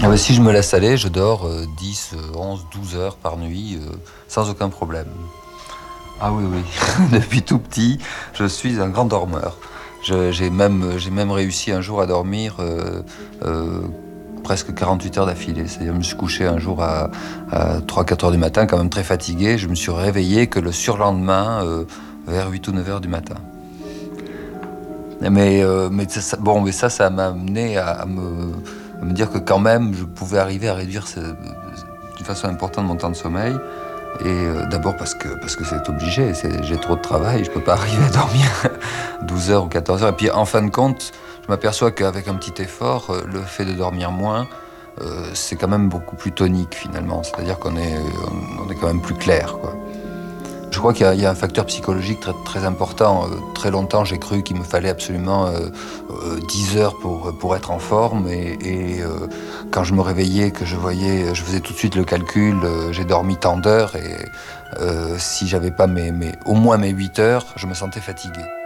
Ah bah, si je me laisse aller, je dors 10, 11, 12 heures par nuit, sans aucun problème. Ah oui, oui. Depuis tout petit, je suis un grand dormeur. J'ai même réussi un jour à dormir euh, presque 48 heures d'affilée. C'est-à-dire, je me suis couché un jour à 3-4 heures du matin, quand même très fatigué. Je me suis réveillé que le surlendemain, vers 8 ou 9 heures du matin. Mais bon, mais ça m'a amené à me dire que quand même, je pouvais arriver à réduire d'une façon importante mon temps de sommeil. Et d'abord parce que c'est obligé, j'ai trop de travail, je peux pas arriver à dormir 12 heures ou 14 heures. Et puis en fin de compte, je m'aperçois qu'avec un petit effort, le fait de dormir moins, c'est quand même beaucoup plus tonique finalement. C'est-à-dire on est quand même plus clair, quoi. Je crois qu'il y a un facteur psychologique très, très important. Très longtemps, j'ai cru qu'il me fallait absolument 10 heures pour être en forme. Et quand je me réveillais, que je faisais tout de suite le calcul, j'ai dormi tant d'heures. Et si j'avais pas au moins mes 8 heures, je me sentais fatigué.